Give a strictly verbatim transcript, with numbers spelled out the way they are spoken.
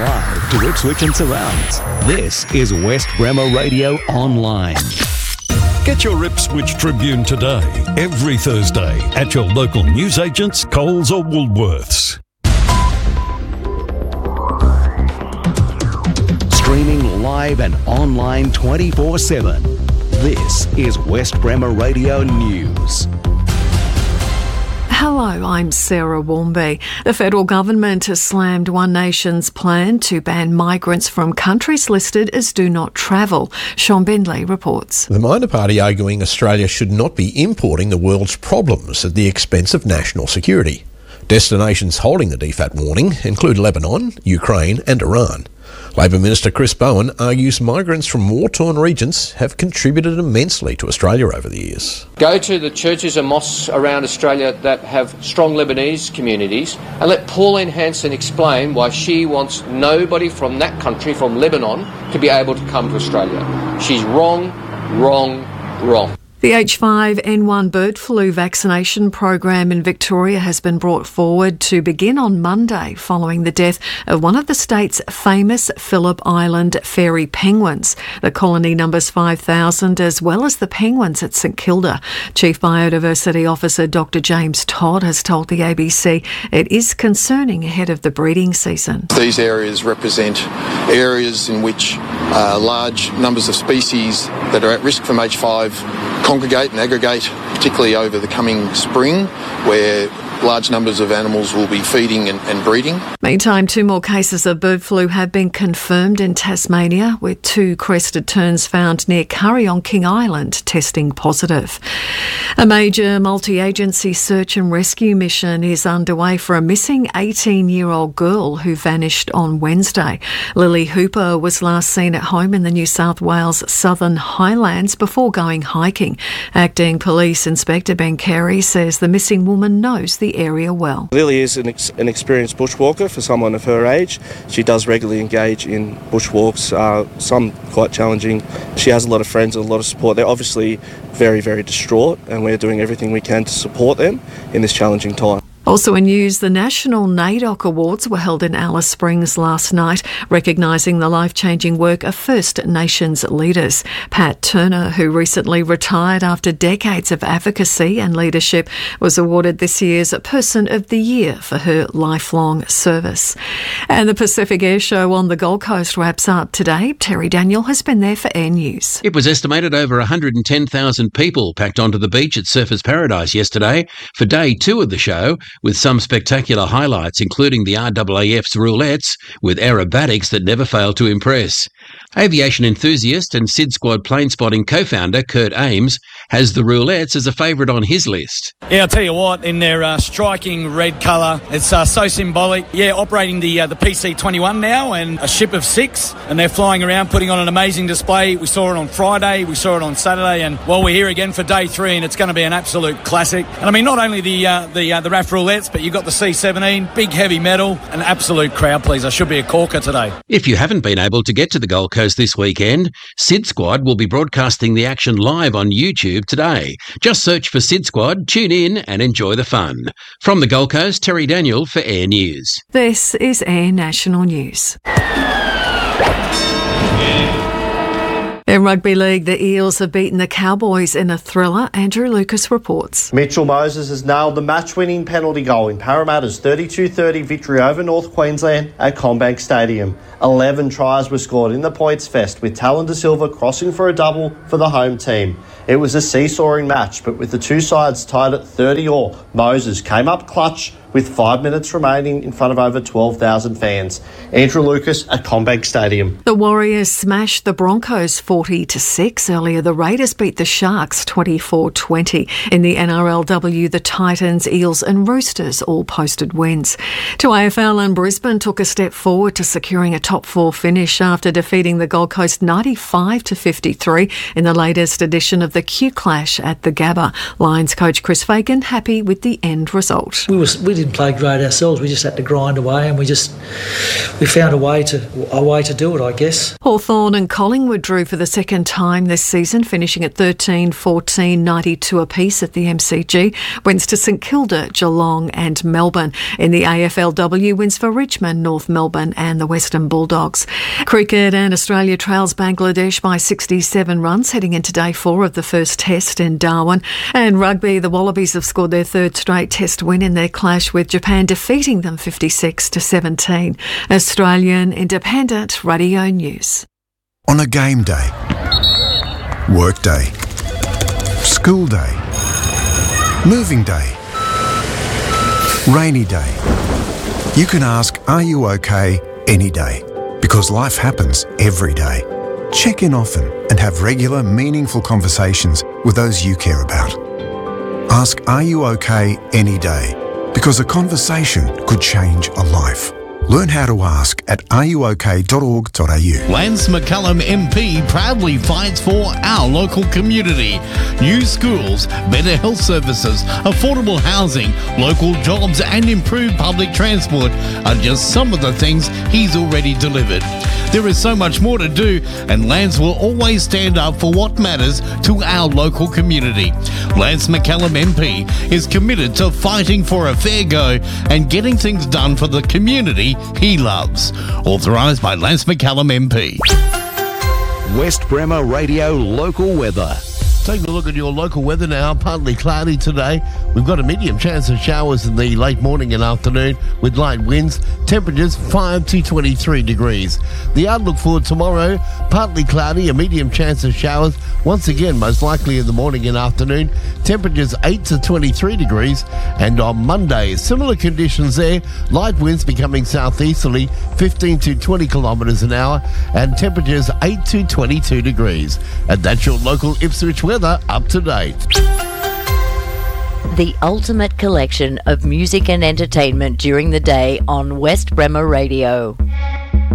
live to Ipswich and surrounds. This is West Bremer Radio Online. Get your Ipswich Tribune today, every Thursday, at your local newsagents, Coles or Woolworths. Streaming live and online twenty-four seven. This is West Bremer Radio News. Hello, I'm Sarah Warmby. The federal government has slammed One Nation's plan to ban migrants from countries listed as do not travel. Sean Bindley reports. The minor party arguing Australia should not be importing the world's problems at the expense of national security. Destinations holding the D FAT warning include Lebanon, Ukraine and Iran. Labor Minister Chris Bowen argues migrants from war-torn regions have contributed immensely to Australia over the years. Go to the churches and mosques around Australia that have strong Lebanese communities and let Pauline Hanson explain why she wants nobody from that country, from Lebanon, to be able to come to Australia. She's wrong, wrong, wrong. The H five N one bird flu vaccination program in Victoria has been brought forward to begin on Monday following the death of one of the state's famous Phillip Island fairy penguins. The colony numbers five thousand, as well as the penguins at St Kilda. Chief Biodiversity Officer Doctor James Todd has told the A B C it is concerning ahead of the breeding season. These areas represent areas in which uh, large numbers of species that are at risk from H five congregate and aggregate, particularly over the coming spring, where large numbers of animals will be feeding and, and breeding. Meantime, two more cases of bird flu have been confirmed in Tasmania, with two crested terns found near Curry on King Island testing positive. A major multi-agency search and rescue mission is underway for a missing eighteen-year-old girl who vanished on Wednesday. Lily Hooper was last seen at home in the New South Wales Southern Highlands before going hiking. Acting Police Inspector Ben Carey says the missing woman knows the area well. Lily is an, ex- an experienced bushwalker for someone of her age. She does regularly engage in bushwalks, uh, some quite challenging. She has a lot of friends and a lot of support. They're obviously very, very distraught, and we're doing everything we can to support them in this challenging time. Also in news, the National NAIDOC Awards were held in Alice Springs last night, recognising the life-changing work of First Nations leaders. Pat Turner, who recently retired after decades of advocacy and leadership, was awarded this year's Person of the Year for her lifelong service. And the Pacific Air Show on the Gold Coast wraps up today. Terry Daniel has been there for Air News. It was estimated over one hundred ten thousand people packed onto the beach at Surfers Paradise yesterday for day two of the show, with some spectacular highlights, including the R A A F's roulettes with aerobatics that never fail to impress. Aviation enthusiast and SID Squad plane spotting co-founder Kurt Ames has the roulettes as a favourite on his list. Yeah, I'll tell you what, in their uh, striking red colour, it's uh, so symbolic. Yeah, operating the uh, the P C twenty-one now, and a ship of six, and they're flying around putting on an amazing display. We saw it on Friday, we saw it on Saturday, and well, we're here again for day three, and it's going to be an absolute classic. And I mean, not only the uh, the uh, the R A F roulettes, but you've got the C seventeen, big heavy metal, an absolute crowd pleaser. Should be a corker today. If you haven't been able to get to the Gold Coast this weekend, SID Squad will be broadcasting the action live on YouTube today. Just search for SID Squad, tune in and enjoy the fun. From the Gold Coast, Terry Daniel for Air News. This is Air National News. In rugby league, the Eels have beaten the Cowboys in a thriller. Andrew Lucas reports. Mitchell Moses has nailed the match-winning penalty goal in Parramatta's thirty-two thirty victory over North Queensland at CommBank Stadium. eleven tries were scored in the points fest, with Talon De Silva crossing for a double for the home team. It was a seesawing match, but with the two sides tied at thirty all, Moses came up clutch with five minutes remaining in front of over twelve thousand fans. Andrew Lucas at CommBank Stadium. The Warriors smashed the Broncos forty to six. Earlier, the Raiders beat the Sharks twenty-four twenty. In the N R L W, the Titans, Eels and Roosters all posted wins. To A F L, and Brisbane took a step forward to securing a top four finish after defeating the Gold Coast ninety-five to fifty-three in the latest edition of the Q Clash at the Gabba. Lions coach Chris Fagan happy with the end result. We were we didn't play great ourselves. We just had to grind away, and we just we found a way to a way to do it, I guess. Hawthorn and Collingwood drew for the second time this season, finishing at thirteen fourteen ninety-two apiece at the M C G. Wins to St Kilda, Geelong and Melbourne. In the A F L W, wins for Richmond, North Melbourne and the Western Bulldogs. Cricket, and Australia trails Bangladesh by sixty-seven runs, heading into day four of the first test in Darwin. And rugby, the Wallabies have scored their third straight test win in their clash with Japan, defeating them fifty-six to seventeen. Australian Independent Radio News. On a game day, work day, school day, moving day, rainy day, you can ask, are you okay, any day? Because life happens every day. Check in often and have regular, meaningful conversations with those you care about. Ask, are you okay, any day? Because a conversation could change a life. Learn how to ask at are you okay dot org dot a u. Lance McCallum M P proudly fights for our local community. New schools, better health services, affordable housing, local jobs and improved public transport are just some of the things he's already delivered. There is so much more to do, and Lance will always stand up for what matters to our local community. Lance McCallum M P is committed to fighting for a fair go and getting things done for the community he loves. Authorised by Lance McCallum M P. West Bremer Radio local weather. Taking a look at your local weather now, partly cloudy today. We've got a medium chance of showers in the late morning and afternoon with light winds. Temperatures five to twenty-three degrees. The outlook for tomorrow, partly cloudy, a medium chance of showers. Once again, most likely in the morning and afternoon. Temperatures eight to twenty-three degrees. And on Monday, similar conditions there. Light winds becoming southeasterly, fifteen to twenty kilometres an hour. And temperatures eight to twenty-two degrees. And that's your local Ipswich weather up to date. The ultimate collection of music and entertainment during the day on West Bremer Radio.